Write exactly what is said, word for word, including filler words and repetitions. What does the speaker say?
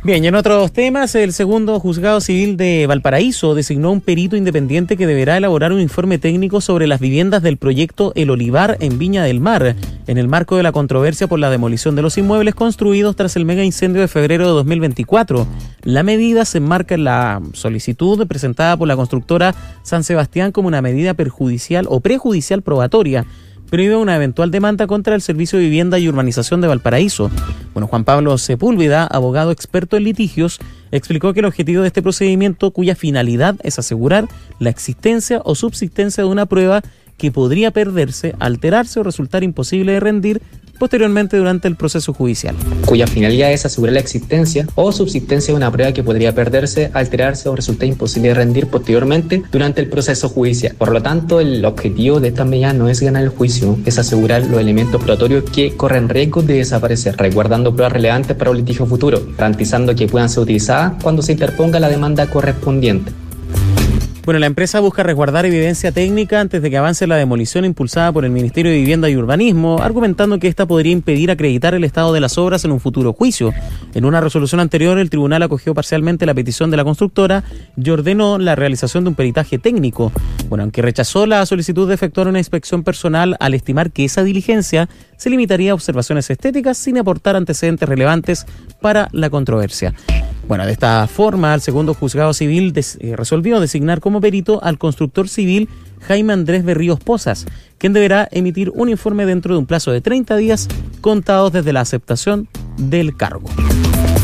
Bien, y en otros temas, el segundo juzgado civil de Valparaíso designó un perito independiente que deberá elaborar un informe técnico sobre las viviendas del proyecto El Olivar en Viña del Mar, en el marco de la controversia por la demolición de los inmuebles construidos tras el mega incendio de febrero de dos mil veinticuatro. La medida se enmarca en la solicitud presentada por la constructora San Sebastián como una medida perjudicial o prejudicial probatoria, previo a una eventual demanda contra el Servicio de Vivienda y Urbanización de Valparaíso. Bueno, Juan Pablo Sepúlveda, abogado experto en litigios, explicó que el objetivo de este procedimiento, cuya finalidad es asegurar la existencia o subsistencia de una prueba que podría perderse, alterarse o resultar imposible de rendir posteriormente durante el proceso judicial. Cuya finalidad es asegurar la existencia o subsistencia de una prueba que podría perderse, alterarse o resultar imposible de rendir posteriormente durante el proceso judicial. Por lo tanto, el objetivo de esta medida no es ganar el juicio, es asegurar los elementos probatorios que corren riesgo de desaparecer, resguardando pruebas relevantes para un litigio futuro, garantizando que puedan ser utilizadas cuando se interponga la demanda correspondiente. Bueno, la empresa busca resguardar evidencia técnica antes de que avance la demolición impulsada por el Ministerio de Vivienda y Urbanismo, argumentando que esta podría impedir acreditar el estado de las obras en un futuro juicio. En una resolución anterior, el tribunal acogió parcialmente la petición de la constructora y ordenó la realización de un peritaje técnico. Bueno, aunque rechazó la solicitud de efectuar una inspección personal al estimar que esa diligencia se limitaría a observaciones estéticas sin aportar antecedentes relevantes para la controversia. Bueno, de esta forma, el segundo juzgado civil des- eh, resolvió designar como perito al constructor civil Jaime Andrés Berríos Pozas, quien deberá emitir un informe dentro de un plazo de treinta días contados desde la aceptación del cargo.